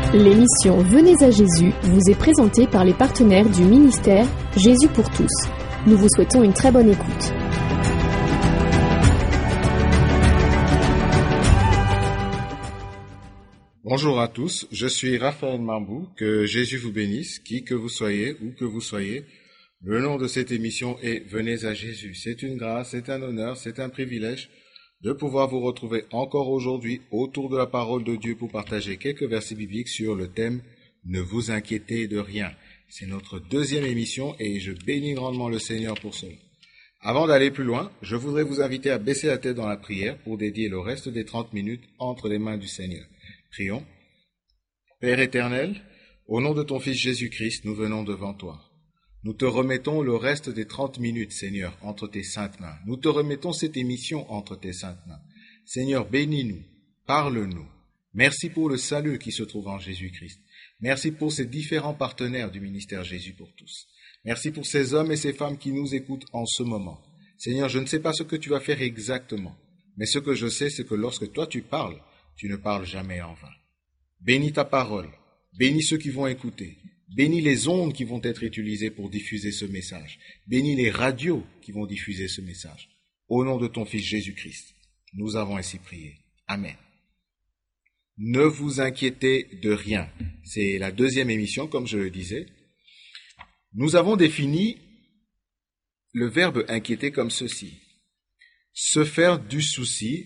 L'émission Venez à Jésus vous est présentée par les partenaires du ministère Jésus pour tous. Nous vous souhaitons une très bonne écoute. Bonjour à tous, je suis Raphaël Mambou, que Jésus vous bénisse, qui que vous soyez, où que vous soyez. Le nom de cette émission est Venez à Jésus. C'est une grâce, c'est un honneur, c'est un privilège de pouvoir vous retrouver encore aujourd'hui autour de la parole de Dieu pour partager quelques versets bibliques sur le thème « Ne vous inquiétez de rien ». C'est notre deuxième émission et je bénis grandement le Seigneur pour cela. Avant d'aller plus loin, je voudrais vous inviter à baisser la tête dans la prière pour dédier le reste des 30 minutes entre les mains du Seigneur. Prions. Père éternel, au nom de ton Fils Jésus-Christ, nous venons devant toi. Nous te remettons le reste des 30 minutes, Seigneur, entre tes saintes mains. Nous te remettons cette émission entre tes saintes mains. Seigneur, bénis-nous, parle-nous. Merci pour le salut qui se trouve en Jésus-Christ. Merci pour ces différents partenaires du ministère Jésus pour tous. Merci pour ces hommes et ces femmes qui nous écoutent en ce moment. Seigneur, je ne sais pas ce que tu vas faire exactement, mais ce que je sais, c'est que lorsque toi tu parles, tu ne parles jamais en vain. Bénis ta parole, bénis ceux qui vont écouter. Bénis les ondes qui vont être utilisées pour diffuser ce message. Bénis les radios qui vont diffuser ce message. Au nom de ton Fils Jésus-Christ, nous avons ainsi prié. Amen. Ne vous inquiétez de rien. C'est la deuxième émission, comme je le disais. Nous avons défini le verbe inquiéter comme ceci. Se faire du souci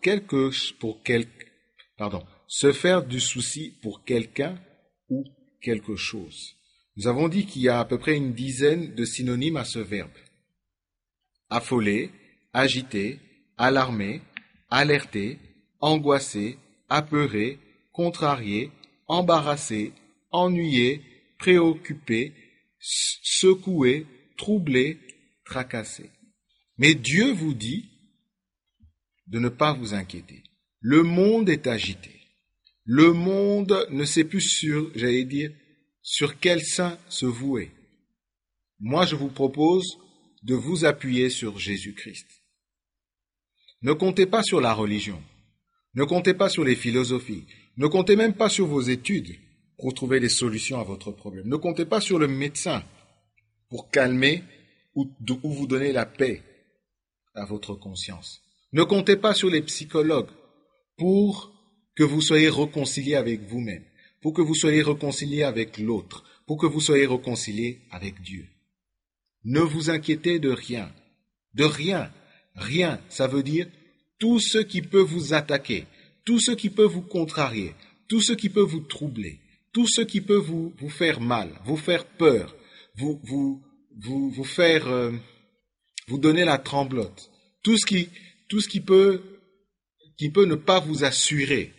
se faire du souci pour quelqu'un ou quelque chose. Nous avons dit qu'il y a à peu près une dizaine de synonymes à ce verbe. Affoler, agiter, alarmer, alerter, angoisser, apeurer, contrarier, embarrasser, ennuyer, préoccuper, secouer, troubler, tracasser. Mais Dieu vous dit de ne pas vous inquiéter. Le monde est agité. Le monde ne sait plus sur quel sein se vouer. Moi, je vous propose de vous appuyer sur Jésus-Christ. Ne comptez pas sur la religion. Ne comptez pas sur les philosophies. Ne comptez même pas sur vos études pour trouver des solutions à votre problème. Ne comptez pas sur le médecin pour calmer ou vous donner la paix à votre conscience. Ne comptez pas sur les psychologues pour que vous soyez réconciliés avec vous-même, pour que vous soyez réconciliés avec l'autre, pour que vous soyez réconciliés avec Dieu. Ne vous inquiétez de rien. De rien. Rien, ça veut dire tout ce qui peut vous attaquer, tout ce qui peut vous contrarier, tout ce qui peut vous troubler, tout ce qui peut vous faire mal, vous faire peur, vous donner la tremblote, tout ce qui peut ne pas vous assurer.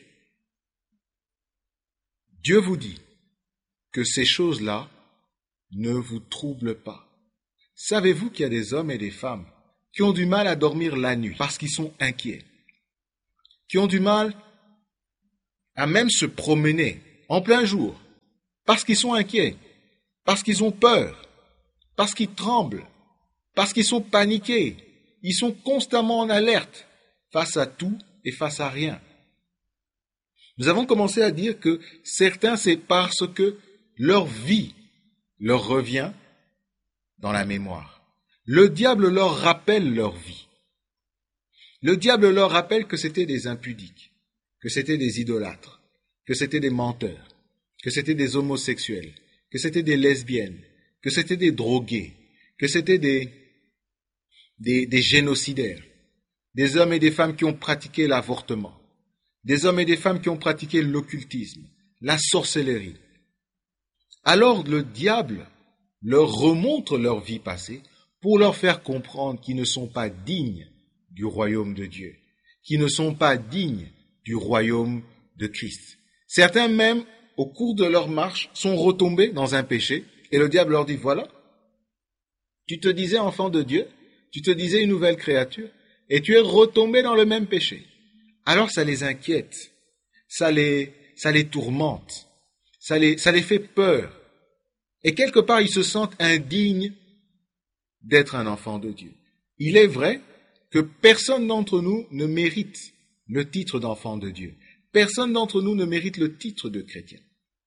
Dieu vous dit que ces choses-là ne vous troublent pas. Savez-vous qu'il y a des hommes et des femmes qui ont du mal à dormir la nuit parce qu'ils sont inquiets, qui ont du mal à même se promener en plein jour parce qu'ils sont inquiets, parce qu'ils ont peur, parce qu'ils tremblent, parce qu'ils sont paniqués, ils sont constamment en alerte face à tout et face à rien. Nous avons commencé à dire que certains, c'est parce que leur vie leur revient dans la mémoire. Le diable leur rappelle leur vie. Le diable leur rappelle que c'était des impudiques, que c'était des idolâtres, que c'était des menteurs, que c'était des homosexuels, que c'était des lesbiennes, que c'était des drogués, que c'était des génocidaires, des hommes et des femmes qui ont pratiqué l'avortement, des hommes et des femmes qui ont pratiqué l'occultisme, la sorcellerie. Alors le diable leur remontre leur vie passée pour leur faire comprendre qu'ils ne sont pas dignes du royaume de Dieu, qu'ils ne sont pas dignes du royaume de Christ. Certains même, au cours de leur marche, sont retombés dans un péché et le diable leur dit, voilà, tu te disais enfant de Dieu, tu te disais une nouvelle créature et tu es retombé dans le même péché. Alors ça les inquiète, ça les tourmente, ça les fait peur. Et quelque part, ils se sentent indignes d'être un enfant de Dieu. Il est vrai que personne d'entre nous ne mérite le titre d'enfant de Dieu. Personne d'entre nous ne mérite le titre de chrétien.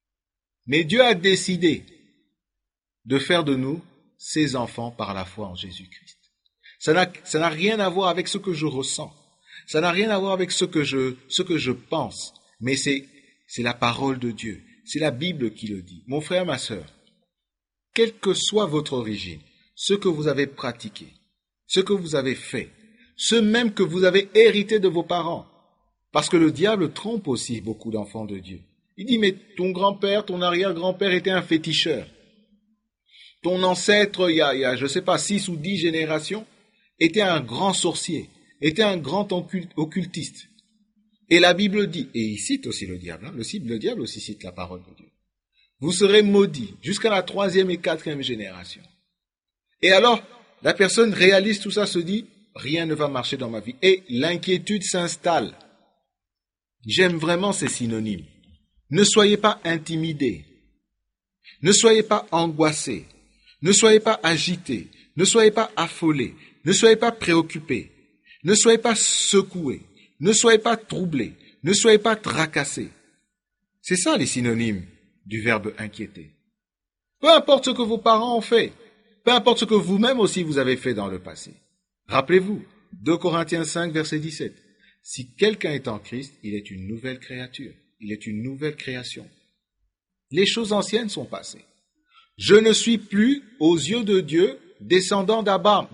Mais Dieu a décidé de faire de nous ses enfants par la foi en Jésus-Christ. Ça n'a rien à voir avec ce que je ressens. Ça n'a rien à voir avec ce que je pense. Mais c'est la parole de Dieu. C'est la Bible qui le dit. Mon frère, ma sœur, quelle que soit votre origine, ce que vous avez pratiqué, ce que vous avez fait, ce même que vous avez hérité de vos parents, parce que le diable trompe aussi beaucoup d'enfants de Dieu. Il dit, mais ton grand-père, ton arrière-grand-père était un féticheur. Ton ancêtre, il y a, je sais pas, 6 ou 10 générations, était un grand sorcier, était un grand occultiste. Et la Bible dit, et il cite aussi le diable, le diable aussi cite la parole de Dieu. Vous serez maudits jusqu'à la 3e et 4e génération. Et alors, la personne réalise tout ça, se dit, rien ne va marcher dans ma vie. Et l'inquiétude s'installe. J'aime vraiment ces synonymes. Ne soyez pas intimidés. Ne soyez pas angoissés. Ne soyez pas agités. Ne soyez pas affolés. Ne soyez pas préoccupés. Ne soyez pas secoués. Ne soyez pas troublés. Ne soyez pas tracassés. C'est ça les synonymes du verbe inquiéter. Peu importe ce que vos parents ont fait. Peu importe ce que vous-même aussi vous avez fait dans le passé. Rappelez-vous, 2 Corinthiens 5, verset 17. Si quelqu'un est en Christ, il est une nouvelle créature. Il est une nouvelle création. Les choses anciennes sont passées. Je ne suis plus, aux yeux de Dieu, descendant d'Adam.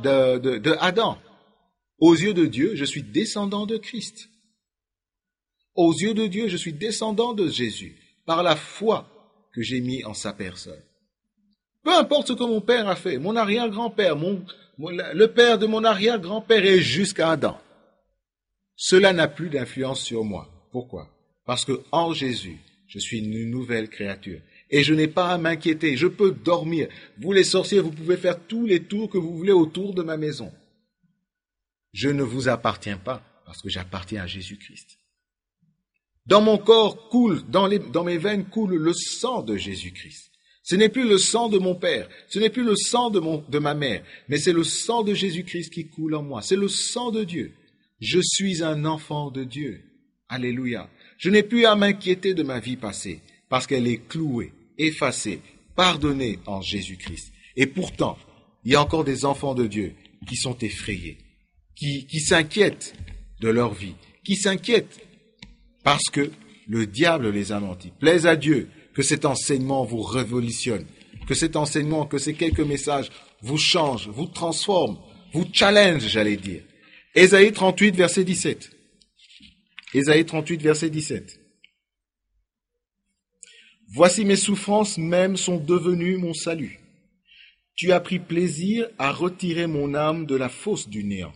Aux yeux de Dieu, je suis descendant de Christ. Aux yeux de Dieu, je suis descendant de Jésus, par la foi que j'ai mis en sa personne. Peu importe ce que mon père a fait, mon arrière-grand-père, le père de mon arrière-grand-père et jusqu'à Adam. Cela n'a plus d'influence sur moi. Pourquoi? Parce que en Jésus, je suis une nouvelle créature. Et je n'ai pas à m'inquiéter, je peux dormir. Vous les sorciers, vous pouvez faire tous les tours que vous voulez autour de ma maison. Je ne vous appartiens pas, parce que j'appartiens à Jésus-Christ. Dans mon corps coule, dans mes veines coule le sang de Jésus-Christ. Ce n'est plus le sang de mon père, ce n'est plus le sang de ma mère, mais c'est le sang de Jésus-Christ qui coule en moi. C'est le sang de Dieu. Je suis un enfant de Dieu. Alléluia. Je n'ai plus à m'inquiéter de ma vie passée, parce qu'elle est clouée, effacée, pardonnée en Jésus-Christ. Et pourtant, il y a encore des enfants de Dieu qui sont effrayés, qui s'inquiètent de leur vie, qui s'inquiètent parce que le diable les a menti. Plaise à Dieu que cet enseignement vous révolutionne, que cet enseignement, que ces quelques messages vous changent, vous transforment, vous challenge, j'allais dire. Ésaïe 38, verset 17. Ésaïe 38, verset 17. Voici mes souffrances même sont devenues mon salut. Tu as pris plaisir à retirer mon âme de la fosse du néant,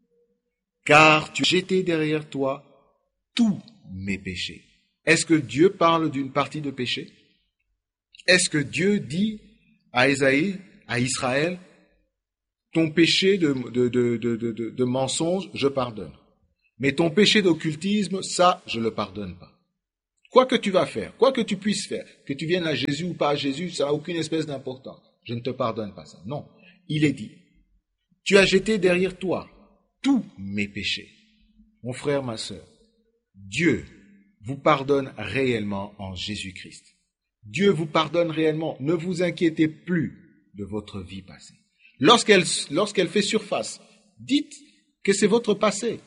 car tu as jeté derrière toi tous mes péchés. Est-ce que Dieu parle d'une partie de péché? Est-ce que Dieu dit à Ésaïe, à Israël, ton péché de mensonge, je pardonne. Mais ton péché d'occultisme, ça, je ne le pardonne pas. Quoi que tu vas faire, quoi que tu puisses faire, que tu viennes à Jésus ou pas à Jésus, ça n'a aucune espèce d'importance. Je ne te pardonne pas ça. Non, il est dit, tu as jeté derrière toi tous mes péchés. Mon frère, ma sœur, Dieu vous pardonne réellement en Jésus-Christ. Dieu vous pardonne réellement. Ne vous inquiétez plus de votre vie passée. Lorsqu'elle fait surface, dites que c'est votre passé.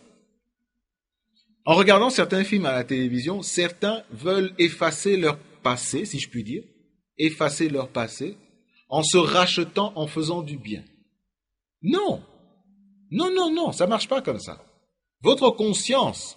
En regardant certains films à la télévision, certains veulent effacer leur passé, si je puis dire, effacer leur passé, en se rachetant, en faisant du bien. Non, ça ne marche pas comme ça. Votre conscience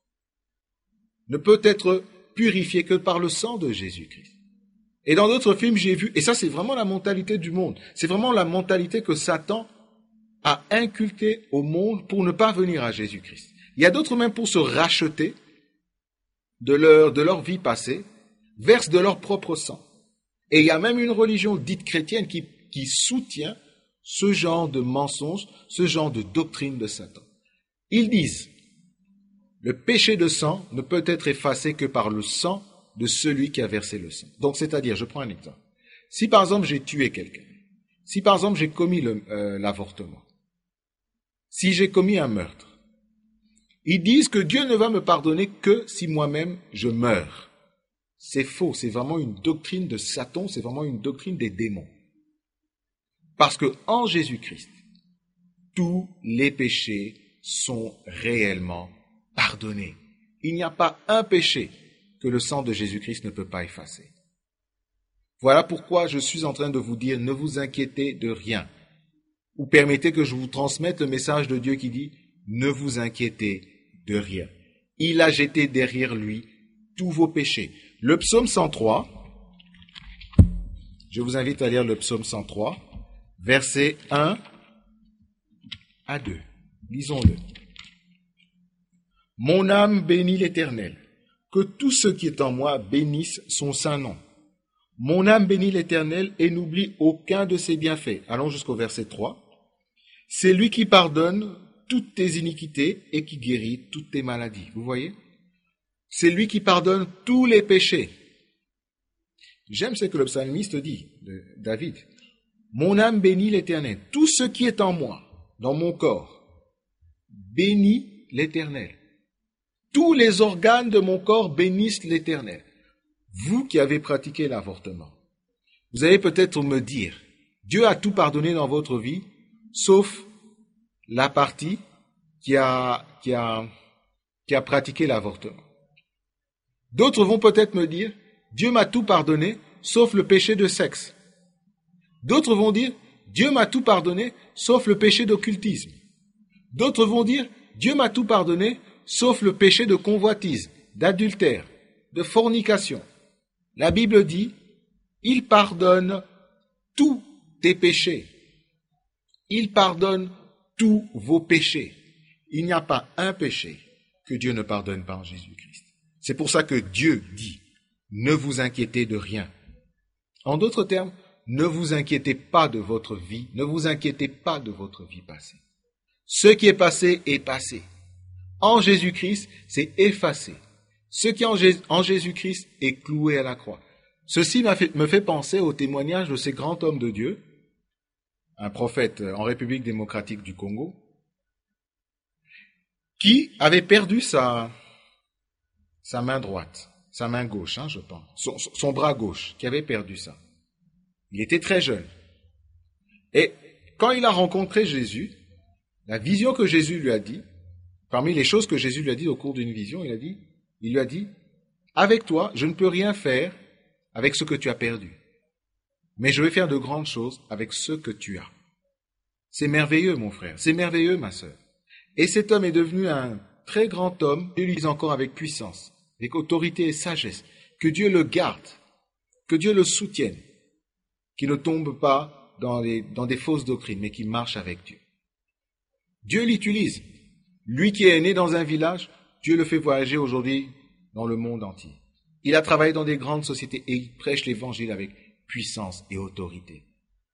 ne peut être purifiée que par le sang de Jésus-Christ. Et dans d'autres films, j'ai vu, et ça c'est vraiment la mentalité du monde, c'est vraiment la mentalité que Satan a inculquée au monde pour ne pas venir à Jésus-Christ. Il y a d'autres même pour se racheter de leur vie passée, versent de leur propre sang. Et il y a même une religion dite chrétienne qui soutient ce genre de mensonges, ce genre de doctrine de Satan. Ils disent, le péché de sang ne peut être effacé que par le sang de celui qui a versé le sang. Donc, c'est-à-dire, je prends un exemple. Si par exemple j'ai tué quelqu'un, si par exemple j'ai commis l'avortement, si j'ai commis un meurtre, ils disent que Dieu ne va me pardonner que si moi-même je meurs. c'est faux, c'est vraiment une doctrine de Satan, c'est vraiment une doctrine des démons. Parce que en Jésus-Christ, tous les péchés sont réellement pardonnés. Il n'y a pas un péché que le sang de Jésus-Christ ne peut pas effacer. Voilà pourquoi je suis en train de vous dire, ne vous inquiétez de rien. Ou permettez que je vous transmette le message de Dieu qui dit, ne vous inquiétez de rien. Il a jeté derrière lui tous vos péchés. Le psaume 103, je vous invite à lire le psaume 103, versets 1 à 2. Lisons-le. Mon âme bénit l'Éternel, que tout ce qui est en moi bénisse son saint nom. Mon âme bénit l'Éternel et n'oublie aucun de ses bienfaits. Allons jusqu'au verset 3. C'est lui qui pardonne toutes tes iniquités et qui guérit toutes tes maladies. Vous voyez? C'est lui qui pardonne tous les péchés. J'aime ce que le psalmiste dit, David. Mon âme bénit l'Éternel. Tout ce qui est en moi, dans mon corps, bénit l'Éternel. Tous les organes de mon corps bénissent l'Éternel. Vous qui avez pratiqué l'avortement, vous allez peut-être me dire, Dieu a tout pardonné dans votre vie, sauf la partie qui a pratiqué l'avortement. D'autres vont peut-être me dire, Dieu m'a tout pardonné, sauf le péché de sexe. D'autres vont dire, Dieu m'a tout pardonné, sauf le péché d'occultisme. D'autres vont dire, Dieu m'a tout pardonné, sauf le péché de convoitise, d'adultère, de fornication. La Bible dit, il pardonne tous tes péchés. Il pardonne tous vos péchés. Il n'y a pas un péché que Dieu ne pardonne pas en Jésus-Christ. C'est pour ça que Dieu dit, ne vous inquiétez de rien. En d'autres termes, ne vous inquiétez pas de votre vie, ne vous inquiétez pas de votre vie passée. Ce qui est passé est passé. En Jésus-Christ, c'est effacé. Ce qui en Jésus-Christ est cloué à la croix. Ceci me fait penser au témoignage de ces grands hommes de Dieu, un prophète en République démocratique du Congo, qui avait perdu sa main droite, sa main gauche, je pense, son bras gauche, qui avait perdu ça. Il était très jeune. Et quand il a rencontré Jésus, la vision que Jésus lui a dit, parmi les choses que Jésus lui a dit au cours d'une vision, il lui a dit, avec toi, je ne peux rien faire avec ce que tu as perdu, mais je vais faire de grandes choses avec ce que tu as. C'est merveilleux, mon frère, c'est merveilleux, ma sœur. Et cet homme est devenu un très grand homme, Dieu l'utilise encore avec puissance, avec autorité et sagesse. Que Dieu le garde, que Dieu le soutienne, qu'il ne tombe pas dans des fausses doctrines, mais qu'il marche avec Dieu. Dieu l'utilise. Lui qui est né dans un village, Dieu le fait voyager aujourd'hui dans le monde entier. Il a travaillé dans des grandes sociétés et il prêche l'évangile avec puissance et autorité.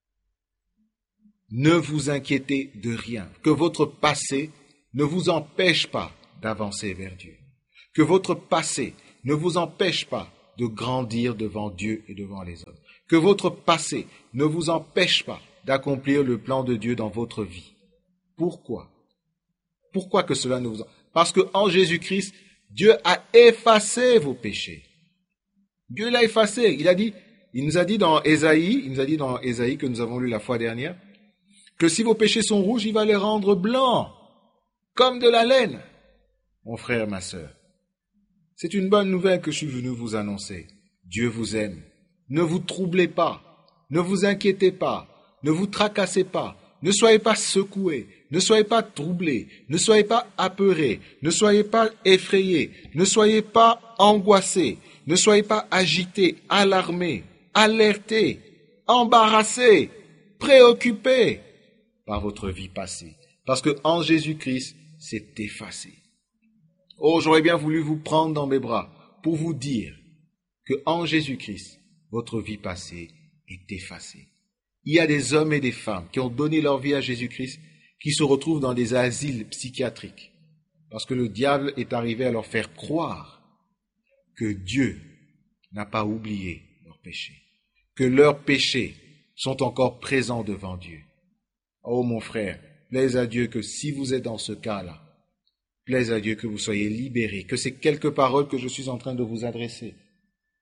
Ne vous inquiétez de rien, que votre passé ne vous empêche pas d'avancer vers Dieu, que votre passé ne vous empêche pas de grandir devant Dieu et devant les hommes, que votre passé ne vous empêche pas d'accomplir le plan de Dieu dans votre vie. Pourquoi? Pourquoi que cela ne vous empêche? Parce qu'en Jésus-Christ, Dieu a effacé vos péchés. Dieu l'a effacé. Il nous a dit dans Ésaïe que nous avons lu la fois dernière, que si vos péchés sont rouges, il va les rendre blancs, comme de la laine. Mon frère, ma sœur, c'est une bonne nouvelle que je suis venu vous annoncer. Dieu vous aime. Ne vous troublez pas, ne vous inquiétez pas, ne vous tracassez pas, ne soyez pas secoués, ne soyez pas troublés, ne soyez pas apeurés, ne soyez pas effrayés, ne soyez pas angoissés, ne soyez pas agités, alarmés, alertés, embarrassés, préoccupés par votre vie passée. Parce que en Jésus-Christ, c'est effacé. Oh, j'aurais bien voulu vous prendre dans mes bras pour vous dire que en Jésus-Christ, votre vie passée est effacée. Il y a des hommes et des femmes qui ont donné leur vie à Jésus-Christ, qui se retrouvent dans des asiles psychiatriques, parce que le diable est arrivé à leur faire croire que Dieu n'a pas oublié leurs péchés, que leurs péchés sont encore présents devant Dieu. Oh mon frère, plaise à Dieu que si vous êtes dans ce cas-là, plaise à Dieu que vous soyez libérés, que ces quelques paroles que je suis en train de vous adresser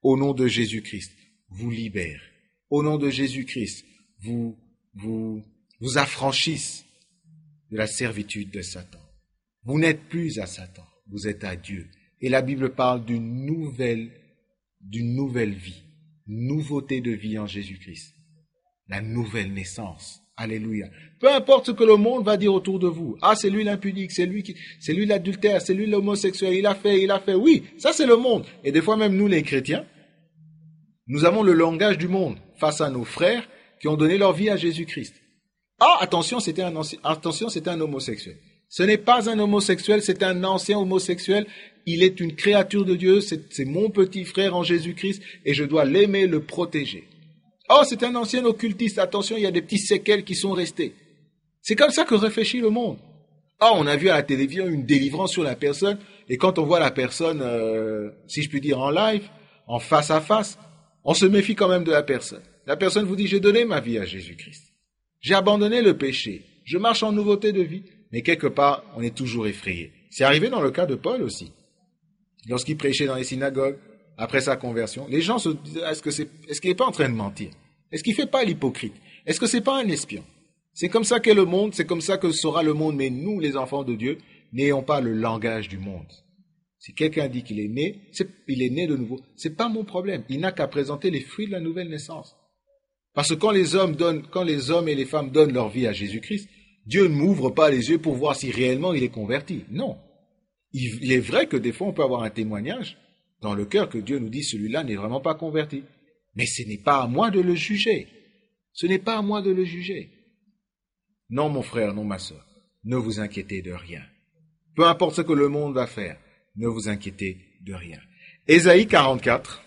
au nom de Jésus-Christ, vous libère. Au nom de Jésus-Christ, vous affranchisse de la servitude de Satan. Vous n'êtes plus à Satan, vous êtes à Dieu. Et la Bible parle d'une nouvelle vie, nouveauté de vie en Jésus-Christ. La nouvelle naissance. Alléluia. Peu importe ce que le monde va dire autour de vous. Ah, c'est lui l'impudique, c'est lui l'adultère, c'est lui l'homosexuel, il a fait. Oui, ça c'est le monde. Et des fois même nous les chrétiens, nous avons le langage du monde face à nos frères qui ont donné leur vie à Jésus-Christ. Ah, attention, c'était un homosexuel. Ce n'est pas un homosexuel, c'est un ancien homosexuel. Il est une créature de Dieu, c'est mon petit frère en Jésus-Christ et je dois l'aimer, le protéger. Oh, c'est un ancien occultiste, attention, il y a des petits séquelles qui sont restées. C'est comme ça que réfléchit le monde. Oh, on a vu à la télévision une délivrance sur la personne, et quand on voit la personne, si je puis dire, en live, en face à face, on se méfie quand même de la personne. La personne vous dit, j'ai donné ma vie à Jésus-Christ. J'ai abandonné le péché. Je marche en nouveauté de vie. Mais quelque part, on est toujours effrayé. C'est arrivé dans le cas de Paul aussi. Lorsqu'il prêchait dans les synagogues, après sa conversion, les gens se disaient, est-ce qu'il n'est pas en train de mentir? Est-ce qu'il ne fait pas l'hypocrite? Est-ce que c'est pas un espion? C'est comme ça qu'est le monde, c'est comme ça que sera le monde, mais nous, les enfants de Dieu, n'ayons pas le langage du monde. Si quelqu'un dit qu'il est né, il est né de nouveau. C'est pas mon problème. Il n'a qu'à présenter les fruits de la nouvelle naissance. Parce que quand les hommes et les femmes donnent leur vie à Jésus-Christ, Dieu ne m'ouvre pas les yeux pour voir si réellement il est converti. Non. Il est vrai que des fois on peut avoir un témoignage dans le cœur que Dieu nous dit celui-là n'est vraiment pas converti. Mais ce n'est pas à moi de le juger. Ce n'est pas à moi de le juger. Non, mon frère, non, ma sœur, ne vous inquiétez de rien. Peu importe ce que le monde va faire, ne vous inquiétez de rien. Ésaïe 44,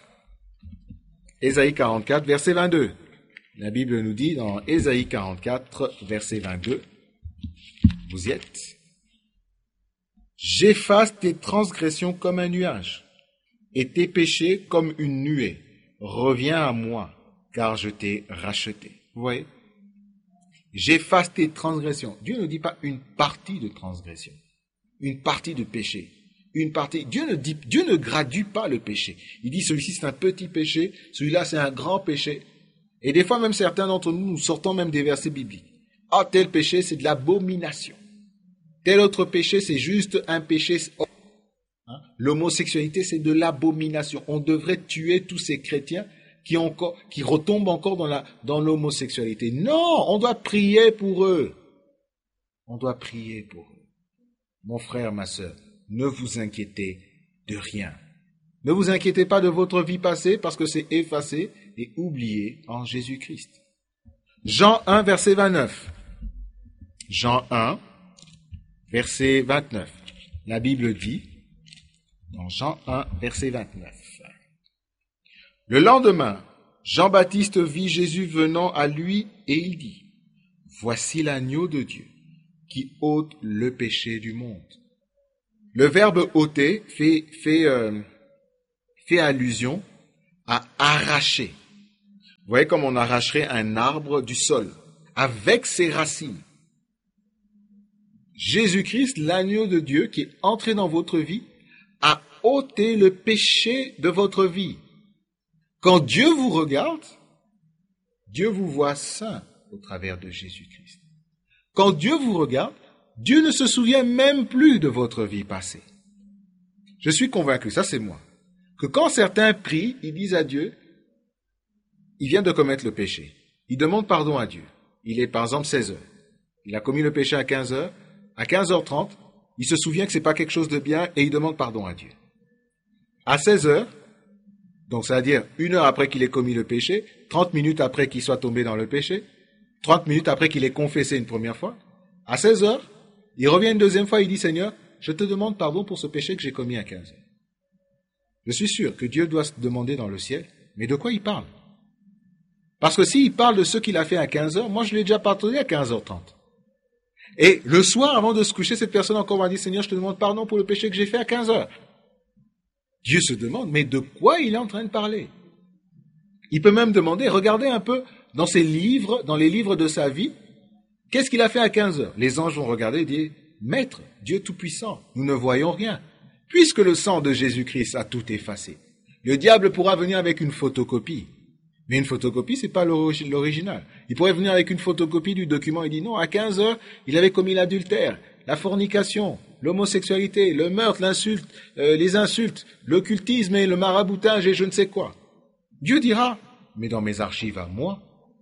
verset 22. La Bible nous dit dans Ésaïe 44, verset 22, vous y êtes. J'efface tes transgressions comme un nuage, et tes péchés comme une nuée. Reviens à moi, car je t'ai racheté. Vous voyez? J'efface tes transgressions. Dieu ne dit pas une partie de transgression, une partie de péché. Une partie. Dieu ne gradue pas le péché. Il dit celui-ci c'est un petit péché, celui-là c'est un grand péché. Et des fois même certains d'entre nous, nous sortons même des versets bibliques. Ah, tel péché c'est de l'abomination. Tel autre péché c'est juste un péché. L'homosexualité c'est de l'abomination. On devrait tuer tous ces chrétiens qui retombent encore dans l'homosexualité. Non, on doit prier pour eux. On doit prier pour eux. Mon frère, ma sœur, ne vous inquiétez de rien. Ne vous inquiétez pas de votre vie passée parce que c'est effacé et oublié en Jésus-Christ. Jean 1, verset 29. Jean 1, verset 29. La Bible dit, dans Jean 1, verset 29. Le lendemain, Jean-Baptiste vit Jésus venant à lui et il dit, « Voici l'agneau de Dieu qui ôte le péché du monde. » Le verbe « ôter » fait allusion à arracher. Vous voyez comme on arracherait un arbre du sol avec ses racines. Jésus-Christ, l'agneau de Dieu qui est entré dans votre vie, a ôté le péché de votre vie. Quand Dieu vous regarde, Dieu vous voit saint au travers de Jésus-Christ. Quand Dieu vous regarde, Dieu ne se souvient même plus de votre vie passée. Je suis convaincu, ça c'est moi, que quand certains prient, ils disent à Dieu, il vient de commettre le péché. Il demande pardon à Dieu. Il est par exemple 16 heures. Il a commis le péché à 15 heures. À 15h30, il se souvient que c'est pas quelque chose de bien et il demande pardon à Dieu. À 16 heures, donc ça veut dire 1 heure après qu'il ait commis le péché, 30 minutes après qu'il soit tombé dans le péché, 30 minutes après qu'il ait confessé une première fois, à 16 heures, il revient une deuxième fois et il dit, Seigneur, je te demande pardon pour ce péché que j'ai commis à 15 heures. Je suis sûr que Dieu doit se demander dans le ciel, mais de quoi il parle? Parce que s'il parle de ce qu'il a fait à 15 heures, moi je l'ai déjà pardonné à 15h30. Et le soir, avant de se coucher, cette personne encore m'a dit, Seigneur, je te demande pardon pour le péché que j'ai fait à 15 heures. Dieu se demande, mais de quoi il est en train de parler? Il peut même demander, regardez un peu dans ses livres, dans les livres de sa vie, qu'est-ce qu'il a fait à 15 heures? Les anges vont regarder et dire, Maître, Dieu Tout-Puissant, nous ne voyons rien, puisque le sang de Jésus-Christ a tout effacé. Le diable pourra venir avec une photocopie. Mais une photocopie, c'est pas l'original. Il pourrait venir avec une photocopie du document et dire non, à 15 heures, il avait commis l'adultère, la fornication, l'homosexualité, le meurtre, l'insulte, les insultes, l'occultisme et le maraboutage et je ne sais quoi. Dieu dira, mais dans mes archives à moi,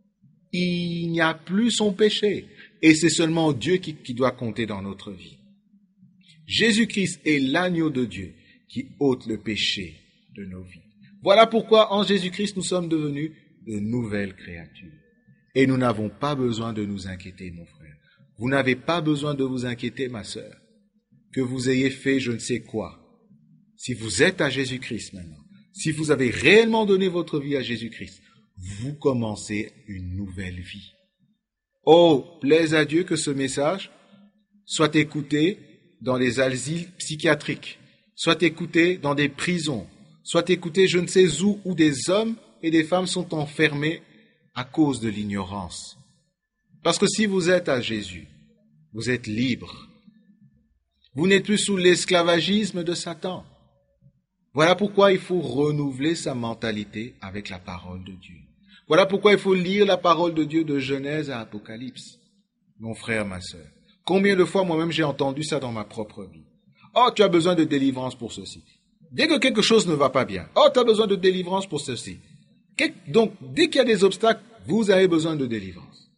il n'y a plus son péché. Et c'est seulement Dieu qui doit compter dans notre vie. Jésus-Christ est l'agneau de Dieu qui ôte le péché de nos vies. Voilà pourquoi en Jésus-Christ nous sommes devenus de nouvelles créatures. Et nous n'avons pas besoin de nous inquiéter, mon frère. Vous n'avez pas besoin de vous inquiéter, ma sœur, que vous ayez fait je ne sais quoi. Si vous êtes à Jésus-Christ maintenant, si vous avez réellement donné votre vie à Jésus-Christ, vous commencez une nouvelle vie. Oh, plaise à Dieu que ce message soit écouté dans les asiles psychiatriques, soit écouté dans des prisons, soit écouté je ne sais où des hommes et des femmes sont enfermés à cause de l'ignorance. Parce que si vous êtes à Jésus, vous êtes libre. Vous n'êtes plus sous l'esclavagisme de Satan. Voilà pourquoi il faut renouveler sa mentalité avec la parole de Dieu. Voilà pourquoi il faut lire la parole de Dieu de Genèse à Apocalypse. Mon frère, ma sœur, combien de fois moi-même j'ai entendu ça dans ma propre vie. Oh, tu as besoin de délivrance pour ceci. Dès que quelque chose ne va pas bien, oh, tu as besoin de délivrance pour ceci. Donc, dès qu'il y a des obstacles, vous avez besoin de délivrance.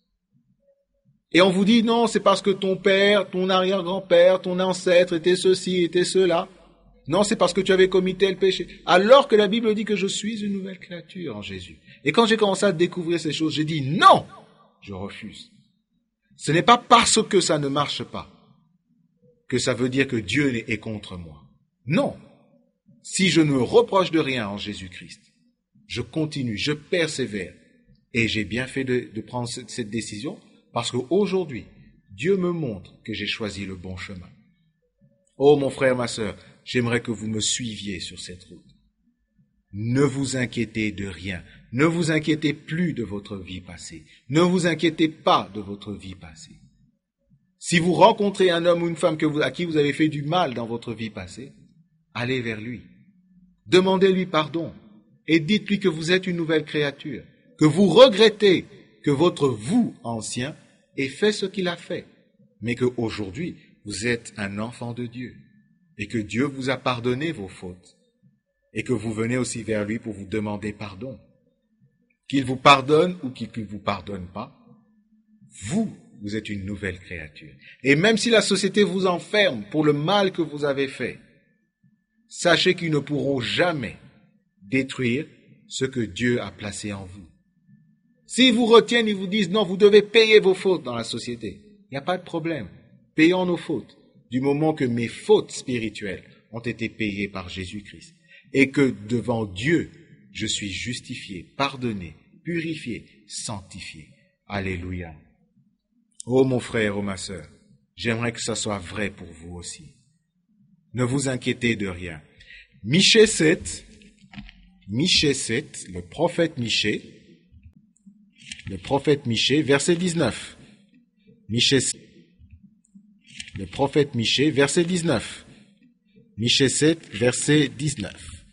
Et on vous dit, non, c'est parce que ton père, ton arrière-grand-père, ton ancêtre était ceci, était cela. Non, c'est parce que tu avais commis tel péché. Alors que la Bible dit que je suis une nouvelle créature en Jésus. Et quand j'ai commencé à découvrir ces choses, j'ai dit, non, je refuse. Ce n'est pas parce que ça ne marche pas que ça veut dire que Dieu est contre moi. Non. Si je ne me reproche de rien en Jésus-Christ, je continue, je persévère. Et j'ai bien fait de prendre cette décision parce qu'aujourd'hui, Dieu me montre que j'ai choisi le bon chemin. Oh mon frère, ma sœur, j'aimerais que vous me suiviez sur cette route. Ne vous inquiétez de rien. Ne vous inquiétez plus de votre vie passée. Ne vous inquiétez pas de votre vie passée. Si vous rencontrez un homme ou une femme à qui vous avez fait du mal dans votre vie passée, allez vers lui. Demandez-lui pardon et dites-lui que vous êtes une nouvelle créature, que vous regrettez que votre vous ancien ait fait ce qu'il a fait, mais qu'aujourd'hui, vous êtes un enfant de Dieu et que Dieu vous a pardonné vos fautes et que vous venez aussi vers lui pour vous demander pardon. Qu'il vous pardonne ou qu'il ne vous pardonne pas, vous êtes une nouvelle créature. Et même si la société vous enferme pour le mal que vous avez fait, sachez qu'ils ne pourront jamais détruire ce que Dieu a placé en vous. S'ils vous retiennent, ils vous disent non, vous devez payer vos fautes dans la société. Il n'y a pas de problème. Payons nos fautes, du moment que mes fautes spirituelles ont été payées par Jésus-Christ et que devant Dieu, je suis justifié, pardonné, purifié, sanctifié. Alléluia. Oh mon frère, oh ma sœur, j'aimerais que ça soit vrai pour vous aussi. Ne vous inquiétez de rien. Michée 7, le prophète Michée, verset 19. Michée 7, le prophète Michée, verset 19. Michée 7, verset 19.